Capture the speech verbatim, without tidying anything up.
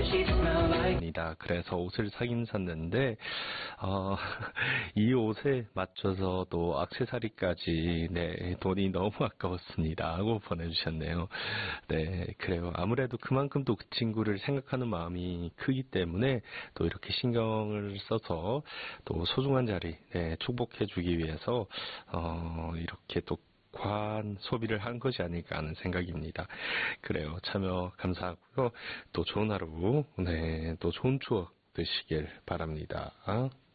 입니다. 그래서 옷을 사긴 샀는데 어, 이 옷에 맞춰서 또 액세서리까지 네, 돈이 너무 아까웠습니다 하고 보내주셨네요. 네, 그래요. 아무래도 그만큼 또 그 친구를 생각하는 마음이 크기 때문에 또 이렇게 신경을 써서 또 소중한 자리 네, 축복해주기 위해서 어, 이렇게 또 과한 소비를 한 것이 아닐까 하는 생각입니다. 그래요. 참여 감사하고요. 또 좋은 하루, 네, 또 좋은 추억 되시길 바랍니다.